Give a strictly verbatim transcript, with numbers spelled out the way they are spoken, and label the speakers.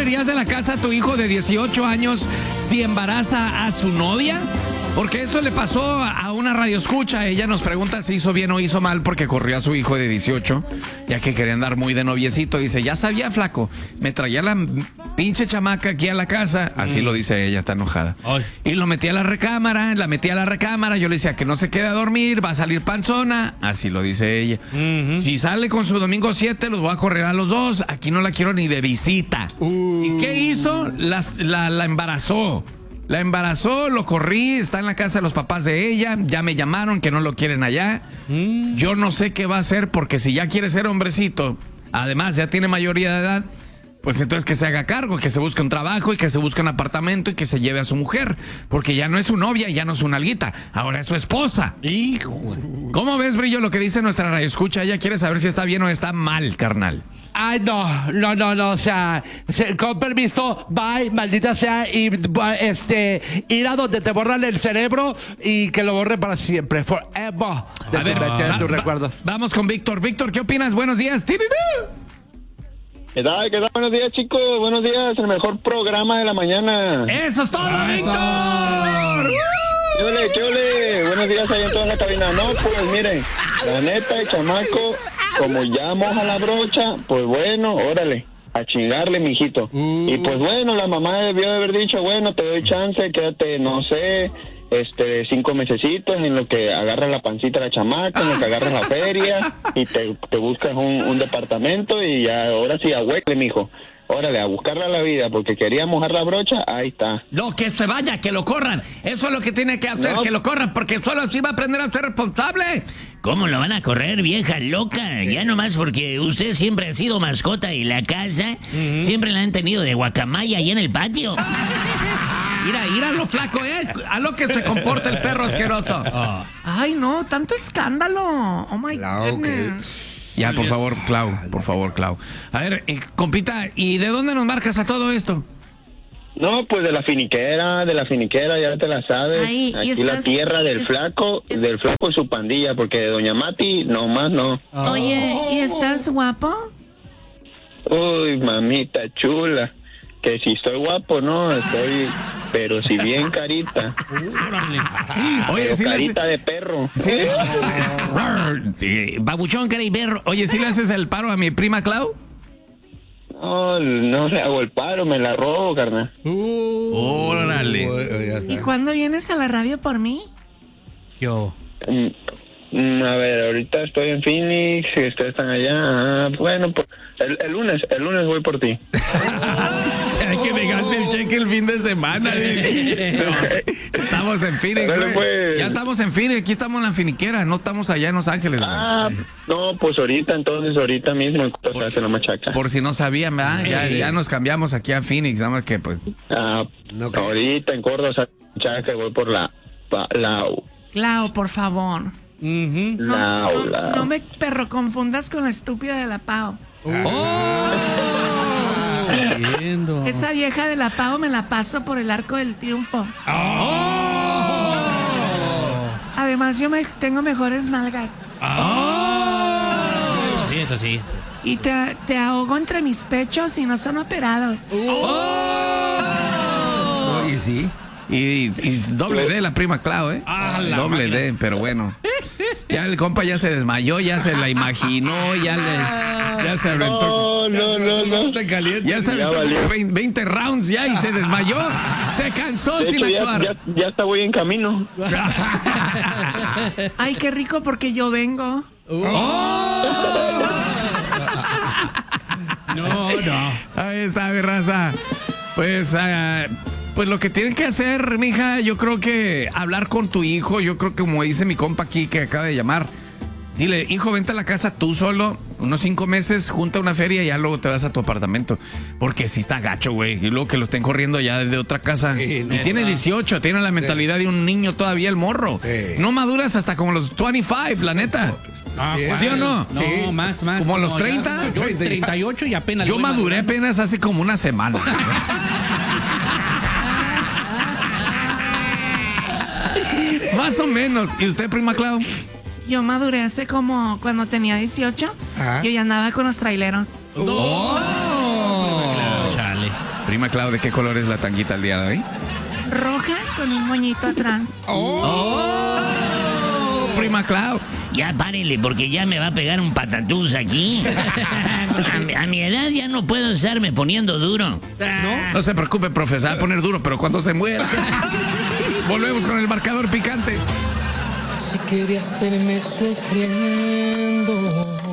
Speaker 1: correrías de la casa a tu hijo de dieciocho años si embaraza a su novia? Porque eso le pasó a una radioescucha. Ella nos pregunta si hizo bien o hizo mal porque corrió a su hijo de dieciocho, ya que quería andar muy de noviecito. Dice, ya sabía, flaco, me traía la pinche chamaca aquí a la casa. Así mm. lo dice ella, está enojada. Ay. Y lo metí a la recámara, la metí a la recámara. Yo le decía que no se quede a dormir, va a salir panzona. Así lo dice ella. Mm-hmm. Si sale con su domingo siete, los voy a correr a los dos. Aquí no la quiero ni de visita. Uh. ¿Y qué hizo? Las, la, la embarazó. La embarazó, lo corrí, está en la casa de los papás de ella, ya me llamaron que no lo quieren allá. Mm. Yo no sé qué va a hacer porque si ya quiere ser hombrecito, además ya tiene mayoría de edad, pues entonces que se haga cargo, que se busque un trabajo y que se busque un apartamento y que se lleve a su mujer, porque ya no es su novia, ya no es una alguita, ahora es su esposa. Hijo. ¿Cómo ves, Brillo, lo que dice nuestra radioescucha? Ella quiere saber si está bien o está mal, carnal.
Speaker 2: Ay, no, no, no, no, o sea, se, con permiso, bye, maldita sea, y este, ir a donde te borran el cerebro y que lo borre para siempre, forever, de
Speaker 1: a ver,
Speaker 2: tu,
Speaker 1: va,
Speaker 2: tus
Speaker 1: va,
Speaker 2: recuerdos.
Speaker 1: Vamos con Víctor. Víctor, ¿qué opinas? Buenos días.
Speaker 3: ¿Qué tal? ¿Qué tal? Buenos días, chicos. Buenos días, el mejor programa de la mañana.
Speaker 1: ¡Eso es todo, Víctor!
Speaker 3: ¿Qué ole, qué ole? Buenos días ahí en toda la cabina. No, pues miren, la neta, el chamaco, como ya moja la brocha, pues bueno, órale, a chingarle, mijito. Uh. Y pues bueno, la mamá debió de haber dicho, bueno, te doy chance, quédate, no sé, este, cinco mesecitos en lo que agarras la pancita a la chamaca, en lo que agarras la feria y te, te buscas un, un departamento y ya, ahora sí, ahuecle, mijo. Órale, a buscarla la vida, porque quería mojar la brocha, ahí está.
Speaker 1: No, que se vaya, que lo corran. Eso es lo que tiene que hacer, no. Que lo corran, porque solo así va a aprender a ser responsable.
Speaker 4: ¿Cómo lo van a correr, vieja loca? Ya nomás porque usted siempre ha sido mascota y la casa uh-huh. siempre la han tenido de guacamaya ahí en el patio.
Speaker 1: Mira, mira lo flaco, ¿eh? A lo que se comporta el perro asqueroso. Oh.
Speaker 5: Ay, no, tanto escándalo. Oh, my
Speaker 6: claro,
Speaker 5: goodness.
Speaker 6: Que...
Speaker 1: Ya, por favor, Clau, por favor, Clau. A ver, eh, compita, ¿y de dónde nos marcas a todo esto?
Speaker 3: No, pues de la finiquera, de la finiquera, ya te la sabes. Ay, aquí estás... la tierra del flaco, es... del flaco y su pandilla, porque de Doña Mati, no más no.
Speaker 5: Oye, ¿y estás guapo?
Speaker 3: Uy, mamita chula. Que si estoy guapo, no, estoy, pero si bien carita.
Speaker 1: Oye, si
Speaker 3: carita
Speaker 1: le...
Speaker 3: de perro.
Speaker 1: ¿Sí? Babuchón, cara y perro. Oye, ¿sí le haces el paro a mi prima Clau?
Speaker 3: No, no le hago el paro, me la robo, carnal.
Speaker 1: Uh, órale.
Speaker 5: Uh, ¿Y cuándo vienes a la radio por mí?
Speaker 1: Yo.
Speaker 3: Mm, a ver, ahorita estoy en Phoenix, si ustedes están allá. Ah, bueno, pues el, el lunes, el lunes voy por ti.
Speaker 1: Hay que me gaste el cheque el fin de semana. No, estamos en Phoenix. Pues. Ya estamos en Phoenix, aquí estamos en la finiquera, no estamos allá en Los Ángeles.
Speaker 3: Ah, güey. No, pues ahorita, entonces ahorita mismo, por, hace la machaca.
Speaker 1: Por si no sabían, ¿verdad? Ya, ya nos cambiamos aquí a Phoenix, nada más que pues.
Speaker 3: Ah, no, ahorita en Córdoba, machaca, voy por la Lau.
Speaker 5: Clau, por favor.
Speaker 3: Uh-huh.
Speaker 5: No,
Speaker 3: Lau,
Speaker 5: no,
Speaker 3: Lau.
Speaker 5: no me perro confundas con la estúpida de la Pau.
Speaker 1: ¡Oh!
Speaker 5: Esa vieja de la Pau me la paso por el Arco del Triunfo.
Speaker 1: ¡Oh!
Speaker 5: Además, yo me, tengo mejores nalgas.
Speaker 1: ¡Oh!
Speaker 4: Sí, eso sí.
Speaker 5: Y te, te ahogo entre mis pechos y no son operados.
Speaker 1: ¡Oh!
Speaker 6: Oh, y sí.
Speaker 1: Y, y doble D la prima Clau, ¿eh? Ah, doble D, pero bueno. Ya el compa ya se desmayó, ya se la imaginó, ya le ya se aventó.
Speaker 3: No, no, no, no.
Speaker 6: Se calienta.
Speaker 1: Ya se aventó como veinte rounds ya y se desmayó. Se cansó
Speaker 3: de
Speaker 1: sin
Speaker 3: hecho,
Speaker 1: actuar.
Speaker 3: Ya, ya, ya está voy en camino.
Speaker 5: Ay, qué rico porque yo vengo.
Speaker 1: ¡Oh!
Speaker 4: No, no.
Speaker 1: Ahí está, mi raza. Pues, uh, pues lo que tienen que hacer, mija, yo creo que hablar con tu hijo. Yo creo que como dice mi compa aquí que acaba de llamar, dile, hijo, vente a la casa tú solo, unos cinco meses, junta una feria y ya luego te vas a tu apartamento. Porque si está gacho, güey. Y luego que lo estén corriendo ya desde otra casa. Sí, y tiene dieciocho, tiene la mentalidad sí. de un niño todavía el morro. Sí. No maduras hasta como los veinticinco, la neta.
Speaker 4: Ah,
Speaker 1: ¿Sí, ¿Sí o no?
Speaker 4: No,
Speaker 1: sí.
Speaker 4: más, más.
Speaker 1: ¿Como
Speaker 4: no,
Speaker 1: los treinta?
Speaker 4: Ya, yo treinta y ocho y apenas.
Speaker 1: Yo maduré madurando. apenas hace como una semana. Más o menos. ¿Y usted, prima Clau?
Speaker 5: Yo maduré hace como cuando tenía dieciocho. Ajá. Yo ya andaba con los traileros.
Speaker 1: ¡Oh!
Speaker 4: Chale.
Speaker 1: Prima Clau, ¿de qué color es la tanguita el día de hoy?
Speaker 5: Roja con un moñito atrás.
Speaker 1: ¡Oh! Prima Clau.
Speaker 4: Ya párenle, porque ya me va a pegar un patatús aquí. A, mi- a mi edad ya no puedo estarme poniendo duro.
Speaker 1: No se preocupe, profe, se va a poner duro, pero cuando se muera. Volvemos con el marcador picante.
Speaker 7: Si querías verme sufriendo,